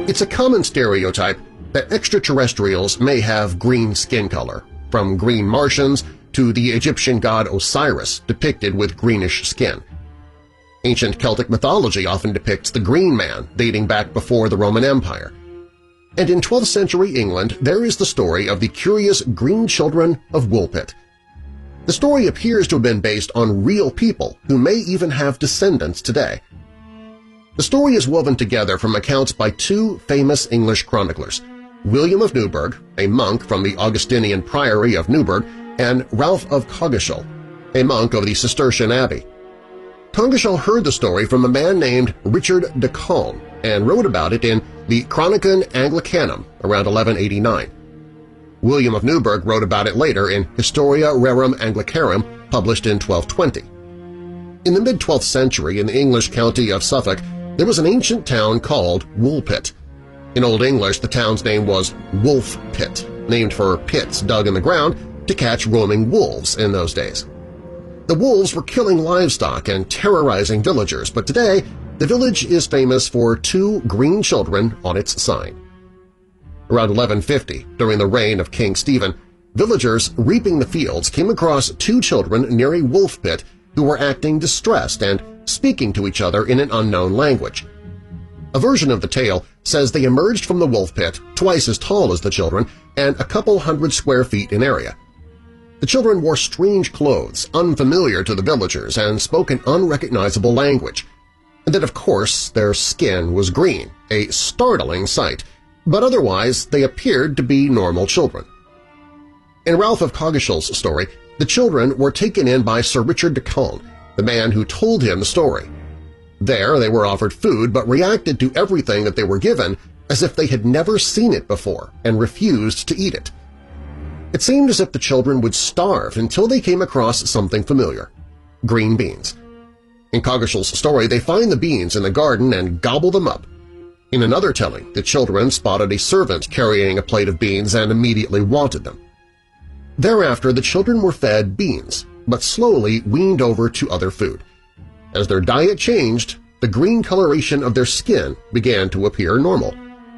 It's a common stereotype that extraterrestrials may have green skin color, from green Martians to the Egyptian god Osiris depicted with greenish skin. Ancient Celtic mythology often depicts the Green Man dating back before the Roman Empire. And in 12th century England there is the story of the curious green children of Woolpit. The story appears to have been based on real people who may even have descendants today. The story is woven together from accounts by two famous English chroniclers, William of Newburgh, a monk from the Augustinian Priory of Newburgh, and Ralph of Coggeshall, a monk of the Cistercian Abbey. Coggeshall heard the story from a man named Richard de Calne and wrote about it in the Chronicon Anglicanum around 1189. William of Newburgh wrote about it later in Historia Rerum Anglicarum, published in 1220. In the mid-12th century, in the English county of Suffolk, there was an ancient town called Woolpit. In Old English, the town's name was Wolf Pit, named for pits dug in the ground to catch roaming wolves in those days. The wolves were killing livestock and terrorizing villagers, but today the village is famous for two green children on its sign. Around 1150, during the reign of King Stephen, villagers reaping the fields came across two children near a wolf pit who were acting distressed and speaking to each other in an unknown language. A version of the tale says they emerged from the wolf pit twice as tall as the children and a couple hundred square feet in area. The children wore strange clothes, unfamiliar to the villagers, and spoke an unrecognizable language. And then, of course, their skin was green, a startling sight, but otherwise they appeared to be normal children. In Ralph of Coggeshall's story, the children were taken in by Sir Richard de Calne, the man who told him the story. There they were offered food but reacted to everything that they were given as if they had never seen it before and refused to eat it. It seemed as if the children would starve until they came across something familiar – green beans. In Coggeshall's story, they find the beans in the garden and gobble them up. In another telling, the children spotted a servant carrying a plate of beans and immediately wanted them. Thereafter, the children were fed beans, but slowly weaned over to other food. As their diet changed, the green coloration of their skin began to appear normal.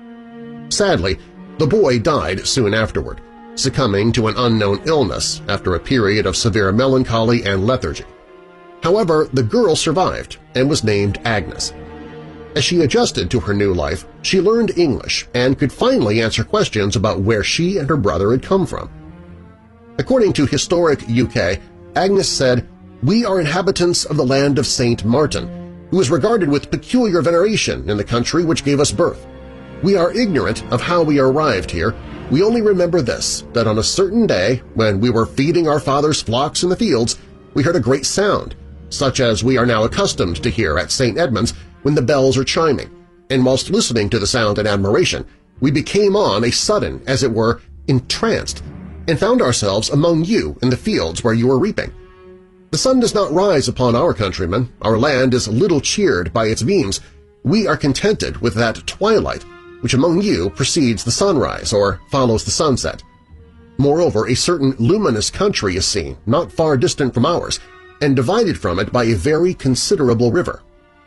Sadly, the boy died soon afterward, succumbing to an unknown illness after a period of severe melancholy and lethargy. However, the girl survived and was named Agnes. As she adjusted to her new life, she learned English and could finally answer questions about where she and her brother had come from. According to Historic UK, Agnes said, "We are inhabitants of the land of Saint Martin, who is regarded with peculiar veneration in the country which gave us birth. We are ignorant of how we arrived here. We only remember this, that on a certain day, when we were feeding our father's flocks in the fields, we heard a great sound, such as we are now accustomed to hear at St. Edmund's when the bells are chiming, and whilst listening to the sound in admiration, we became on a sudden, as it were, entranced, and found ourselves among you in the fields where you were reaping. The sun does not rise upon our countrymen, our land is little cheered by its beams. We are contented with that twilight which among you precedes the sunrise or follows the sunset. Moreover, a certain luminous country is seen, not far distant from ours, and divided from it by a very considerable river."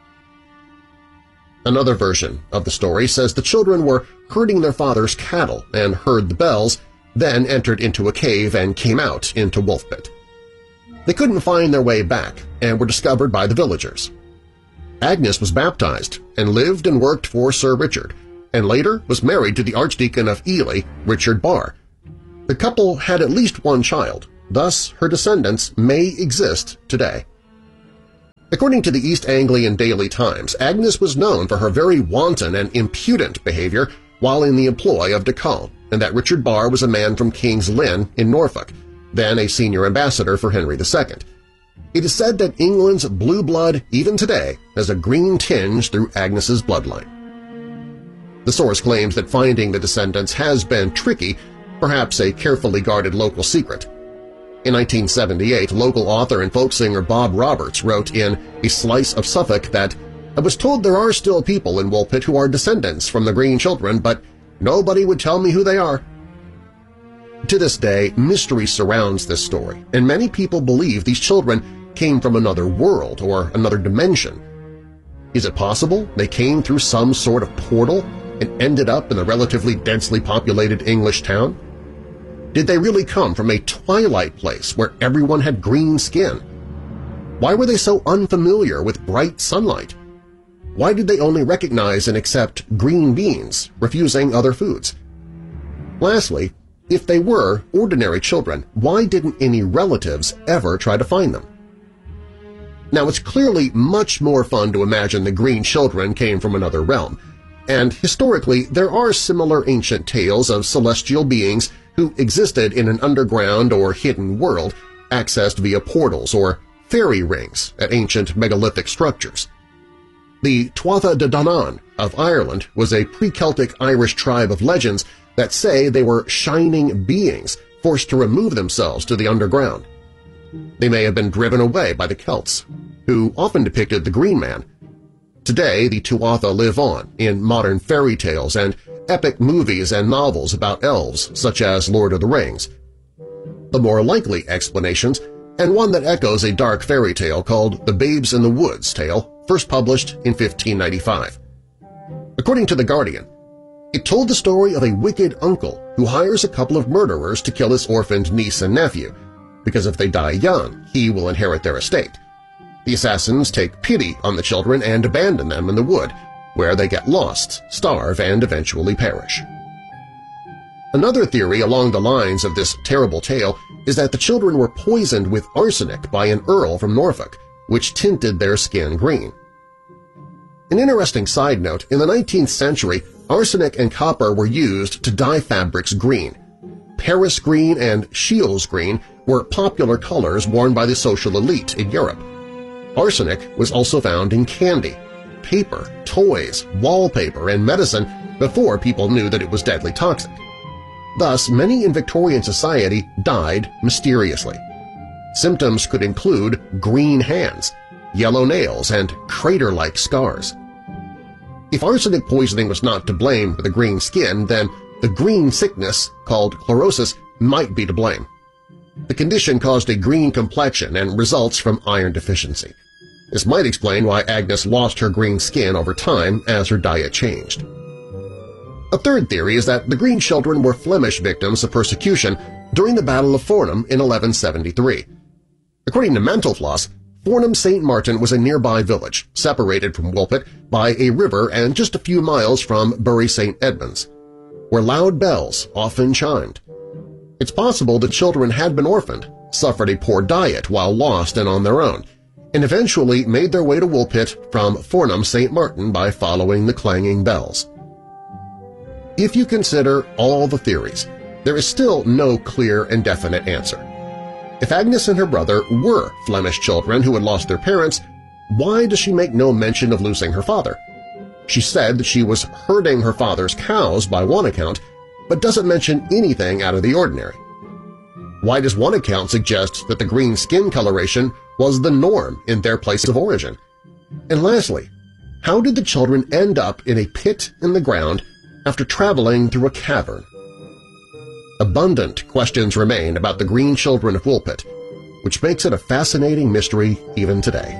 Another version of the story says the children were herding their father's cattle and heard the bells, then entered into a cave and came out into Wolfpit. They couldn't find their way back and were discovered by the villagers. Agnes was baptized and lived and worked for Sir Richard, and later was married to the Archdeacon of Ely, Richard Barr. The couple had at least one child, thus her descendants may exist today. According to the East Anglian Daily Times, Agnes was known for her very wanton and impudent behavior while in the employ of de Calne, and that Richard Barr was a man from King's Lynn in Norfolk, then a senior ambassador for Henry II. It is said that England's blue blood, even today, has a green tinge through Agnes's bloodline. The source claims that finding the descendants has been tricky, perhaps a carefully guarded local secret. In 1978, local author and folk singer Bob Roberts wrote in A Slice of Suffolk that, "I was told there are still people in Woolpit who are descendants from the Green Children, but nobody would tell me who they are." To this day, mystery surrounds this story, and many people believe these children came from another world or another dimension. Is it possible they came through some sort of portal and ended up in the relatively densely populated English town? Did they really come from a twilight place where everyone had green skin? Why were they so unfamiliar with bright sunlight? Why did they only recognize and accept green beans, refusing other foods? Lastly, if they were ordinary children, why didn't any relatives ever try to find them? Now, it's clearly much more fun to imagine the green children came from another realm, and historically there are similar ancient tales of celestial beings who existed in an underground or hidden world accessed via portals or fairy rings at ancient megalithic structures. The Tuatha De Danann of Ireland was a pre-Celtic Irish tribe of legends that say they were shining beings forced to remove themselves to the underground. They may have been driven away by the Celts, who often depicted the Green Man. Today, the Tuatha live on in modern fairy tales and epic movies and novels about elves such as Lord of the Rings. The more likely explanations, and one that echoes a dark fairy tale called The Babes in the Woods tale, first published in 1595. According to The Guardian, it told the story of a wicked uncle who hires a couple of murderers to kill his orphaned niece and nephew, because if they die young, he will inherit their estate. The assassins take pity on the children and abandon them in the wood, where they get lost, starve, and eventually perish. Another theory along the lines of this terrible tale is that the children were poisoned with arsenic by an earl from Norfolk, which tinted their skin green. An interesting side note, in the 19th century, arsenic and copper were used to dye fabrics green. Paris green and Shields green were popular colors worn by the social elite in Europe. Arsenic was also found in candy, paper, toys, wallpaper, and medicine before people knew that it was deadly toxic. Thus, many in Victorian society died mysteriously. Symptoms could include green hands, yellow nails, and crater-like scars. If arsenic poisoning was not to blame for the green skin, then the green sickness, called chlorosis, might be to blame. The condition caused a green complexion and results from iron deficiency. This might explain why Agnes lost her green skin over time as her diet changed. A third theory is that the Green Children were Flemish victims of persecution during the Battle of Fornham in 1173. According to Mental Floss, Fornham St. Martin was a nearby village, separated from Woolpit by a river and just a few miles from Bury St. Edmunds, where loud bells often chimed. It's possible the children had been orphaned, suffered a poor diet while lost and on their own, and eventually made their way to Woolpit from Fornham St. Martin by following the clanging bells. If you consider all the theories, there is still no clear and definite answer. If Agnes and her brother were Flemish children who had lost their parents, why does she make no mention of losing her father? She said that she was herding her father's cows by one account, but doesn't mention anything out of the ordinary. Why does one account suggest that the green skin coloration was the norm in their place of origin? And lastly, how did the children end up in a pit in the ground after traveling through a cavern? Abundant questions remain about the Green Children of Woolpit, which makes it a fascinating mystery even today.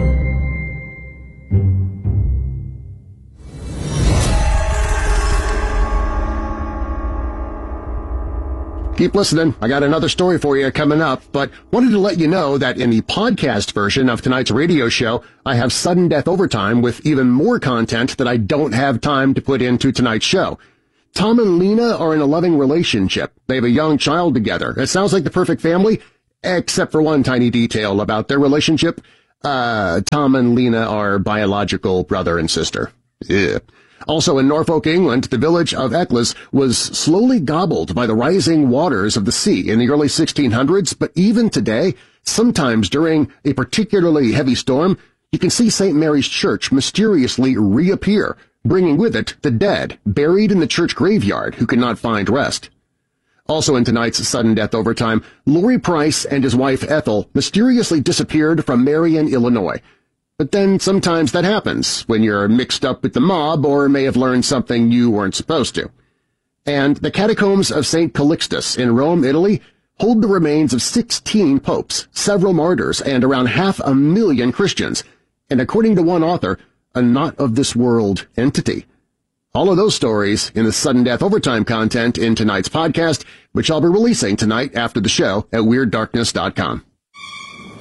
Keep listening. I got another story for you coming up, but wanted to let you know that in the podcast version of tonight's radio show, I have Sudden Death Overtime with even more content that I don't have time to put into tonight's show. Tom and Lena are in a loving relationship. They have a young child together. It sounds like the perfect family, except for one tiny detail about their relationship. Tom and Lena are biological brother and sister. Yeah. Also in Norfolk, England, the village of Eccles was slowly gobbled by the rising waters of the sea in the early 1600s, but even today, sometimes during a particularly heavy storm, you can see St. Mary's Church mysteriously reappear, bringing with it the dead buried in the church graveyard who could not find rest. Also in tonight's Sudden Death Overtime, Laurie Price and his wife Ethel mysteriously disappeared from Marion, Illinois. But then sometimes that happens when you're mixed up with the mob or may have learned something you weren't supposed to. And the catacombs of St. Calixtus in Rome, Italy, hold the remains of 16 popes, several martyrs, and around 500,000 Christians, and according to one author, a not-of-this-world entity. All of those stories in the Sudden Death Overtime content in tonight's podcast, which I'll be releasing tonight after the show at WeirdDarkness.com.